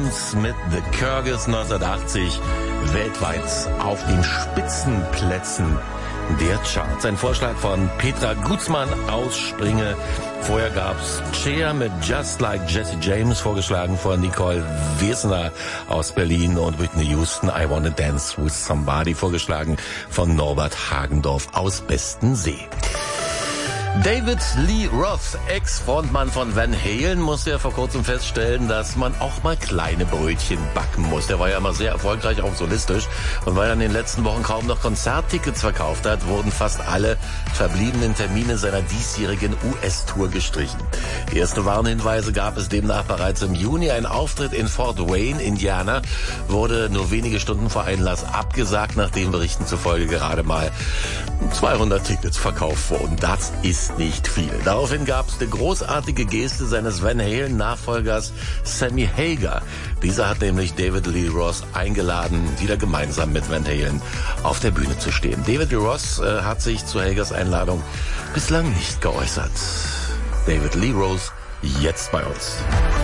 Jones mit The Kyrgyz 1980 weltweit auf den Spitzenplätzen der Charts. Ein Vorschlag von Petra Gutzmann aus Springe. Vorher gab's Cher mit Just Like Jesse James, vorgeschlagen von Nicole Wesner aus Berlin, und Whitney Houston, I Wanna Dance With Somebody, vorgeschlagen von Norbert Hagendorf aus Bestensee. David Lee Roth, Ex-Frontmann von Van Halen, musste ja vor kurzem feststellen, dass man auch mal kleine Brötchen backen muss. Der war ja immer sehr erfolgreich, auch solistisch. Und weil er in den letzten Wochen kaum noch Konzerttickets verkauft hat, wurden fast alle verbliebenen Termine seiner diesjährigen US-Tour gestrichen. Erste Warnhinweise gab es demnach bereits im Juni. Ein Auftritt in Fort Wayne, Indiana, wurde nur wenige Stunden vor Einlass abgesagt, nachdem Berichten zufolge gerade mal 200 Tickets verkauft wurden. Das ist nicht viel. Daraufhin gab es eine großartige Geste seines Van Halen-Nachfolgers Sammy Hagar. Dieser hat nämlich David Lee Roth eingeladen, wieder gemeinsam mit Van Halen auf der Bühne zu stehen. David Lee Roth hat sich zu Hagars Einladung bislang nicht geäußert. David Lee Roth jetzt bei uns.